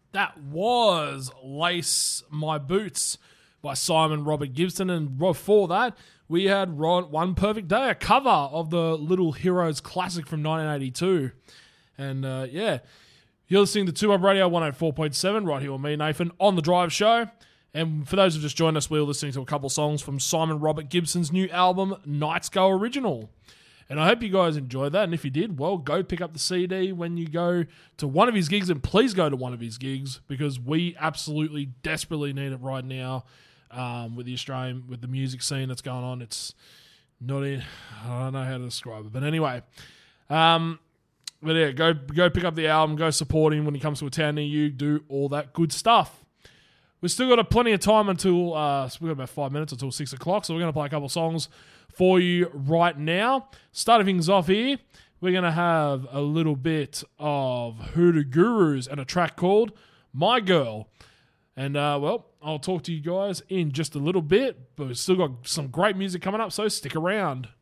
That was Lace My Boots by Simon Robert Gibson. And before that, we had One Perfect Day, a cover of the Little Heroes classic from 1982. And you're listening to 2 Up Radio 104.7 right here with me, Nathan, on The Drive Show. And for those who've just joined us, we're listening to a couple songs from Simon Robert Gibson's new album, Nights Go Original. And I hope you guys enjoyed that. And if you did, well, go pick up the CD when you go to one of his gigs. And please go to one of his gigs because we absolutely desperately need it right now with the music scene that's going on. It's not in, I don't know how to describe it. But anyway, go pick up the album, go support him when he comes to a town near you, do all that good stuff. We've still got plenty of time until, we've got about 5 minutes until 6 o'clock, so we're going to play a couple of songs for you right now. Starting things off here, we're going to have a little bit of Hoodoo Gurus and a track called My Girl. And, I'll talk to you guys in just a little bit, but we've still got some great music coming up, so stick around.